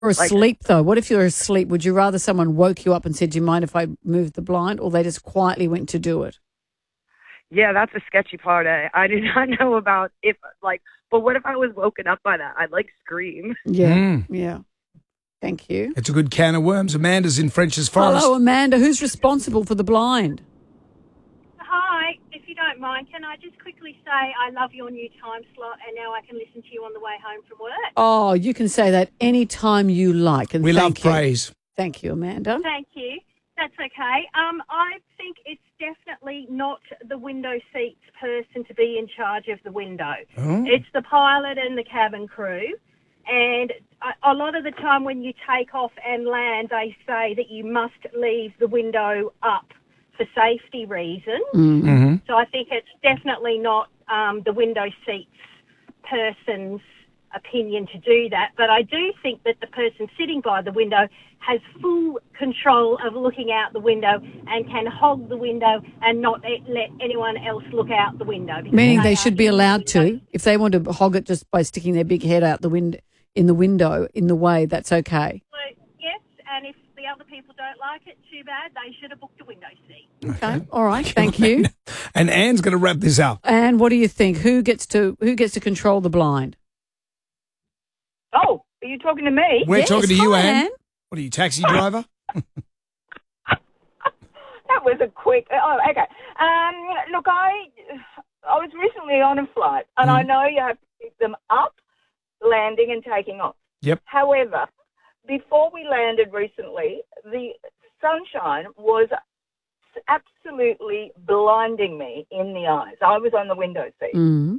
Or asleep, though. What if you're asleep? Would you rather someone woke you up and said, do you mind if I move the blind? Or they just quietly went to do it? Yeah, that's the sketchy part. I do not know about but what if I was woken up by that? I'd scream. Yeah, yeah. Thank you. It's a good can of worms. Amanda's in French's Forest. Hello, Amanda. Who's responsible for the blind? Hi, if you don't mind, can I just quickly say I love your new time slot and now I can listen to you on the way home from work? Oh, you can say that any time you like. And we love praise. Thank you, Amanda. Thank you. That's okay. I think it's definitely not the window seats person to be in charge of the window. Oh. It's the pilot and the cabin crew. And a lot of the time when you take off and land, they say that you must leave the window up for safety reasons. Mm-hmm. So I think it's definitely not the window seats person's opinion to do that. But I do think that the person sitting by the window has full control of looking out the window and can hog the window and not let anyone else look out the window. Meaning they should be allowed to. If they want to hog it just by sticking their big head out the window, in the window, in the way, that's okay. So, yes, and if the other people don't like it, too bad. They should have booked a window seat. Okay. All right. Thank you. And Anne's going to wrap this up. Anne, what do you think? Who gets to control the blind? Oh, are you talking to me? We're talking to you, Hi, Anne. Anne. What are you, taxi driver? That was a quick. Oh, okay. Look, I was recently on a flight, and I know you have to keep them up, landing and taking off. Yep. However, before we landed recently, the sunshine was absolutely blinding me in the eyes. I was on the window seat. Mm.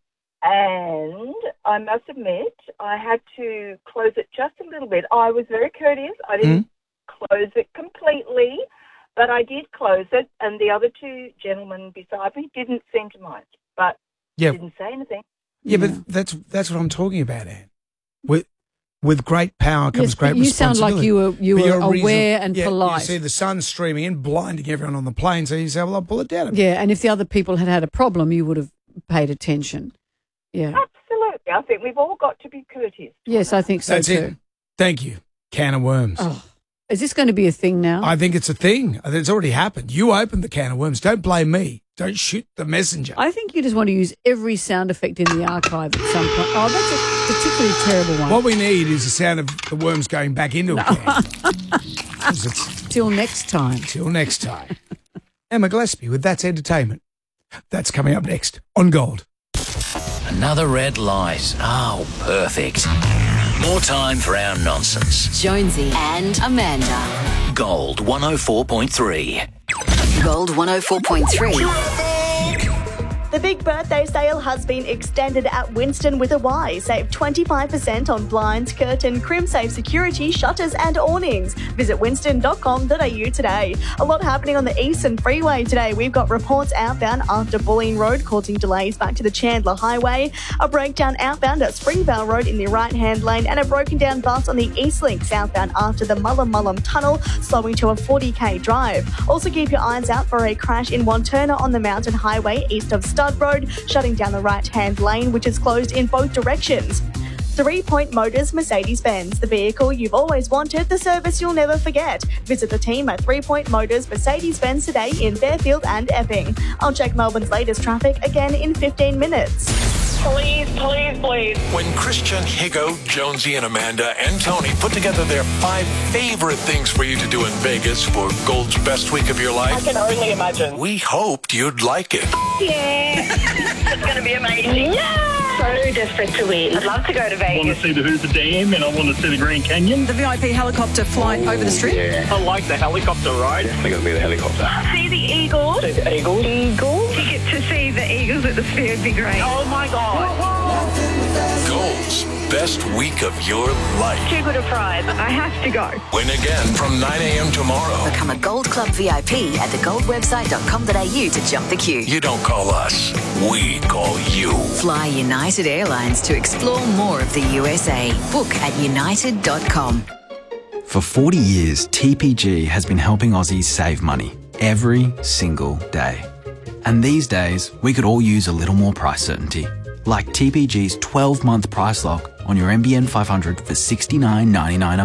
And I must admit, I had to close it just a little bit. I was very courteous. I didn't close it completely, but I did close it. And the other two gentlemen beside me didn't seem to mind, but didn't say anything. Yeah, but that's what I'm talking about, Anne. With great power comes great responsibility. You sound like you were aware and polite. You see the sun streaming in, blinding everyone on the plane, so you say, well, I'll pull it down a bit. Yeah, and if the other people had a problem, you would have paid attention. Yeah. Absolutely. I think we've all got to be courteous. Yes, I think so That's too. it. Thank you. Can of worms. Oh. Is this going to be a thing now? I think it's a thing. I think it's already happened. You opened the can of worms. Don't blame me. Don't shoot the messenger. I think you just want to use every sound effect in the archive at some point. Oh, that's a particularly terrible one. What we need is the sound of the worms going back into a can. Till next time. Till next time. Emma Gillespie with That's Entertainment. That's coming up next on Gold. Another red light. Oh, perfect. More time for our nonsense. Jonesy and Amanda. Gold 104.3. Gold 104.3. The big birthday sale has been extended at Winston with a Y. Save 25% on blinds, curtain, crimsafe security, shutters and awnings. Visit winston.com.au today. A lot happening on the Eastern Freeway today. We've got reports outbound after Bulleen Road causing delays back to the Chandler Highway, a breakdown outbound at Springvale Road in the right-hand lane, and a broken down bus on the Eastlink southbound after the Mullum Tunnel, slowing to a 40k drive. Also keep your eyes out for a crash in Wanturna on the Mountain Highway east of Stud Road, shutting down the right-hand lane, which is closed in both directions. 3 Point Motors Mercedes-Benz, the vehicle you've always wanted, the service you'll never forget. Visit the team at 3 Point Motors Mercedes-Benz today in Fairfield and Epping. I'll check Melbourne's latest traffic again in 15 minutes. Please, please, please. When Christian, Higo, Jonesy, and Amanda and Tony put together their 5 favorite things for you to do in Vegas for Gold's best week of your I life, can only imagine. we hoped you'd like it. Yeah. It's going to be amazing. Yeah. So desperate to win. I'd love to go to I want Vegas. to see the Hoover Dam and I want to see the Grand Canyon. The VIP helicopter flight over the strip. Yeah. I like the helicopter ride. Definitely going to be the helicopter. See the Eagles. See the Eagles. Eagles. You get to see the Eagles at the Sphere would be great. Oh my God. Gold's best week of your life. Too good a prize. I have to go. Win again from 9 a.m. tomorrow. Become a Gold Club VIP at thegoldwebsite.com.au to jump the queue. You don't call us, we call you. Fly United Airlines to explore more of the USA. Book at united.com. For 40 years, TPG has been helping Aussies save money every single day. And these days, we could all use a little more price certainty. Like TPG's 12-month price lock on your NBN 500 for $69.99